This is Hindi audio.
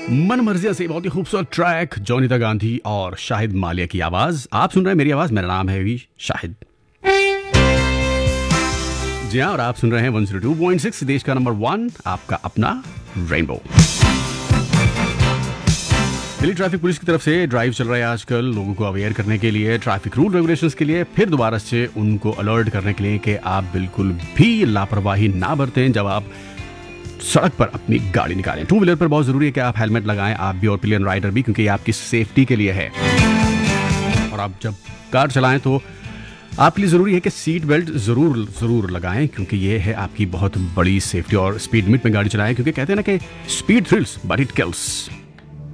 मन मर्जिया से बहुत ही खूबसूरत ट्रैक, जोनिता गांधी और शाहिद मालिया की आवाज। आप सुन रहे हैं मेरी आवाज, मेरा नाम है भी शाहिद। जी हाँ, और आप सुन रहे हैं 102.6 देश का नंबर 1, आपका अपना रेनबो। दिल्ली ट्रैफिक पुलिस की तरफ से ड्राइव चल रहा है आजकल, लोगों को अवेयर करने के लिए, ट्रैफिक रूल रेगुलेशंस के लिए, फिर दोबारा से उनको अलर्ट करने के लिए कि आप बिल्कुल भी लापरवाही ना बरतें जब आप सड़क पर अपनी गाड़ी निकालें। टू व्हीलर पर बहुत जरूरी है कि आप हेलमेट लगाएं, आप भी और पिलियन राइडर भी, क्योंकि ये आपकी सेफ्टी के लिए है। और आप जब कार चलाएं तो आपके लिए जरूरी है कि सीट बेल्ट जरूर लगाएं, क्योंकि ये है आपकी बहुत बड़ी सेफ्टी। और स्पीड लिमिट में गाड़ी चलाएं, क्योंकि कहते हैं ना कि speed thrills but it kills.